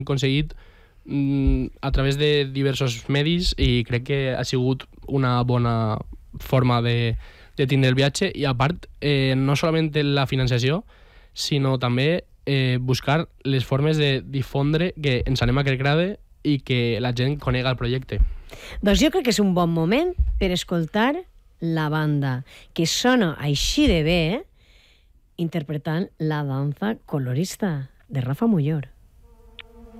aconseguit a través de diversos medis i crec que ha sigut una bona forma de tindre el viatge i a part no solament la financiació sinó també buscar les formes de difondre que ens anem a Crec-Grade i que la gent conega el projecte. Doncs jo crec que és un bon moment per escoltar la banda, que sona així de bé interpretant La danza colorista de Rafa Muyor.